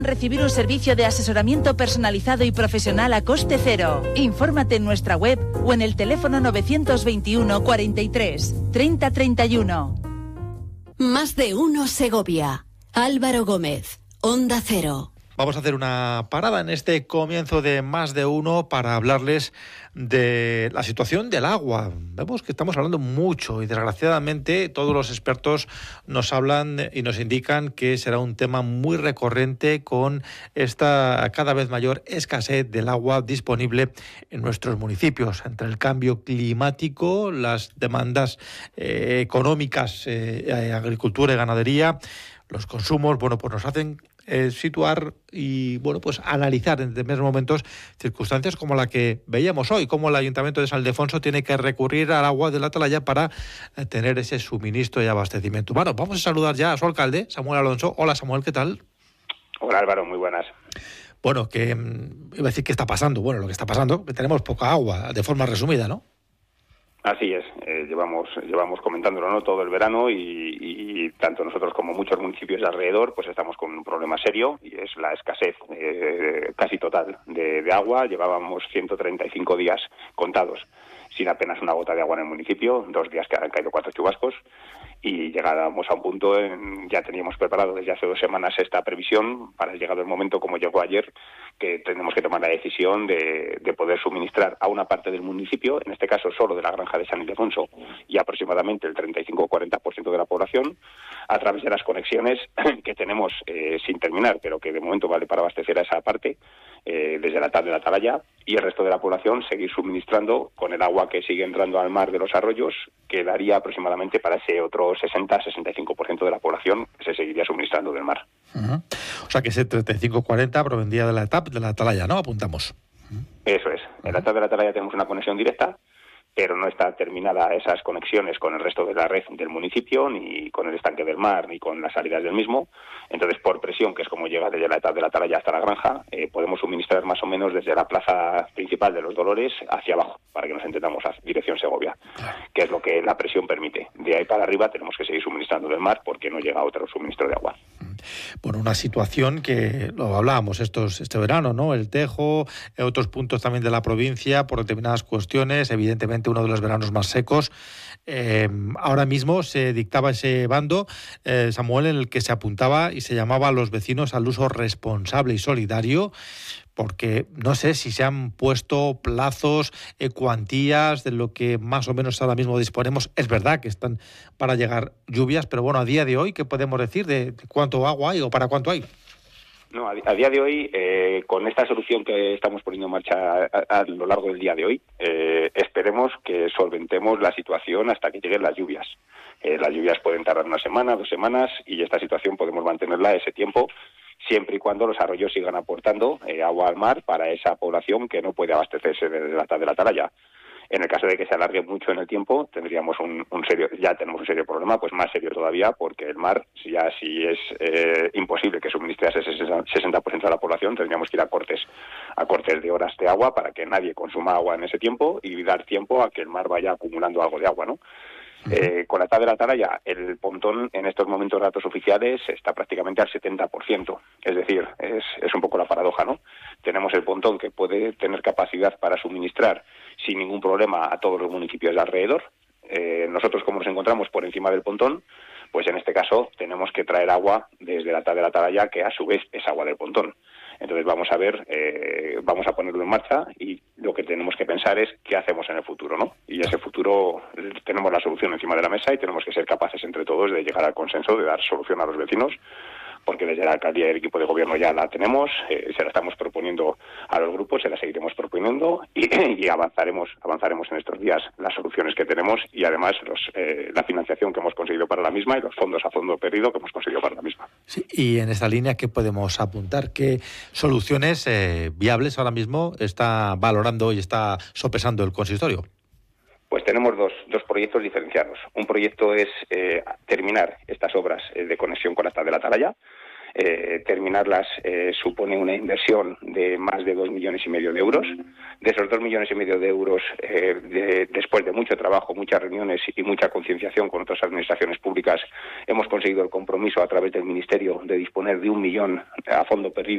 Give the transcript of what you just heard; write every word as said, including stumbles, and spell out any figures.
Recibir un servicio de asesoramiento personalizado y profesional a coste cero. Infórmate en nuestra web o en el teléfono novecientos veintiuno cuarenta y tres treinta treinta y uno. Más de uno Segovia. Álvaro Gómez, Onda Cero. Vamos a hacer una parada en este comienzo de Más de Uno para hablarles de la situación del agua. Vemos que estamos hablando mucho y desgraciadamente todos los expertos nos hablan y nos indican que será un tema muy recurrente con esta cada vez mayor escasez del agua disponible en nuestros municipios. Entre el cambio climático, las demandas eh, económicas, eh, agricultura y ganadería, los consumos, bueno, pues nos hacen Eh, situar y bueno pues analizar en determinados momentos circunstancias como la que veíamos hoy, como el Ayuntamiento de San Ildefonso tiene que recurrir al agua de la Atalaya para eh, tener ese suministro y abastecimiento. Bueno, vamos a saludar ya a su alcalde, Samuel Alonso. Hola Samuel, ¿qué tal? Hola Álvaro, muy buenas. Bueno, que iba a decir qué está pasando. Bueno, lo que está pasando, que tenemos poca agua, de forma resumida, ¿no? Así es, eh, llevamos llevamos comentándolo, ¿no?, todo el verano y, y tanto nosotros como muchos municipios de alrededor pues estamos con un problema serio y es la escasez eh, casi total de, de agua. Llevábamos ciento treinta y cinco días contados sin apenas una gota de agua en el municipio, dos días que han caído cuatro chubascos y llegábamos a un punto, en, ya teníamos preparado desde hace dos semanas esta previsión para llegado el momento como llegó ayer, que tenemos que tomar la decisión de, de poder suministrar a una parte del municipio, en este caso solo de la granja de San Ildefonso y aproximadamente el treinta y cinco a cuarenta por ciento de la población, a través de las conexiones que tenemos eh, sin terminar, pero que de momento vale para abastecer a esa parte, eh, desde la tarde de la Atalaya, y el resto de la población seguir suministrando con el agua que sigue entrando al mar de los arroyos, que daría aproximadamente para ese otro sesenta a sesenta y cinco por ciento de la población que se seguiría suministrando del mar. Uh-huh. O sea que ese treinta y cinco cuarenta provendría de la etapa de la Atalaya, ¿no? Apuntamos. Uh-huh. Eso es. En la etapa de la Atalaya tenemos una conexión directa, pero no está terminada esas conexiones con el resto de la red del municipio, ni con el estanque del mar, ni con las salidas del mismo. Entonces, por presión, que es como llega desde la etapa de la Atalaya hasta la granja, eh, podemos suministrar más o menos desde la plaza principal de los Dolores hacia abajo, para que nos entendamos, a dirección Segovia, que es lo que la presión permite. De ahí para arriba tenemos que seguir suministrando del mar porque no llega otro suministro de agua. Bueno, una situación que lo hablábamos estos, este verano, ¿no? El Tejo, otros puntos también de la provincia, por determinadas cuestiones, evidentemente uno de los veranos más secos. Eh, ahora mismo se dictaba ese bando, eh, Samuel, en el que se apuntaba y se llamaba a los vecinos al uso responsable y solidario, porque no sé si se han puesto plazos, eh, cuantías de lo que más o menos ahora mismo disponemos. Es verdad que están para llegar lluvias, pero bueno, a día de hoy, ¿qué podemos decir de cuánto agua hay o para cuánto hay? No, a, a día de hoy, eh, con esta solución que estamos poniendo en marcha a, a, a lo largo del día de hoy, eh, esperemos que solventemos la situación hasta que lleguen las lluvias. Eh, las lluvias pueden tardar una semana, dos semanas, y esta situación podemos mantenerla ese tiempo, siempre y cuando los arroyos sigan aportando eh, agua al mar para esa población que no puede abastecerse de la, de la Atalaya. En el caso de que se alargue mucho en el tiempo, tendríamos un, un serio, ya tenemos un serio problema, pues más serio todavía, porque el mar, ya si es eh, imposible que suministre a ese sesenta por ciento de la población, tendríamos que ir a cortes, a cortes de horas de agua para que nadie consuma agua en ese tiempo y dar tiempo a que el mar vaya acumulando algo de agua, ¿no? Eh, con la etapa de la Atalaya, el pontón en estos momentos de datos oficiales está prácticamente al setenta por ciento. Es decir, es, es un poco la paradoja, ¿no? Tenemos el pontón que puede tener capacidad para suministrar sin ningún problema a todos los municipios de alrededor. Eh, nosotros, como nos encontramos por encima del pontón, pues en este caso tenemos que traer agua desde la etapa de la Atalaya, que a su vez es agua del pontón. Entonces vamos a ver, eh, vamos a ponerlo en marcha y lo que tenemos que pensar es qué hacemos en el futuro, ¿no? Y ese futuro tenemos la solución encima de la mesa y tenemos que ser capaces entre todos de llegar al consenso, de dar solución a los vecinos, porque desde la alcaldía y el equipo de gobierno ya la tenemos, eh, se la estamos proponiendo a los grupos, se la seguiremos proponiendo y, y avanzaremos avanzaremos en estos días las soluciones que tenemos y además los, eh, la financiación que hemos conseguido para la misma y los fondos a fondo perdido que hemos conseguido para la misma. Sí, y en esta línea, ¿qué podemos apuntar? ¿Qué soluciones eh, viables ahora mismo está valorando y está sopesando el consistorio? Pues tenemos dos, dos proyectos diferenciados. Un proyecto es eh, terminar estas obras eh, de conexión con la etapa de la Atalaya. Eh, terminarlas eh, supone una inversión de más de dos millones y medio de euros. De esos dos millones y medio de euros, eh, de, después de mucho trabajo, muchas reuniones y mucha concienciación con otras administraciones públicas, hemos conseguido el compromiso a través del Ministerio de disponer de un millón a fondo perdido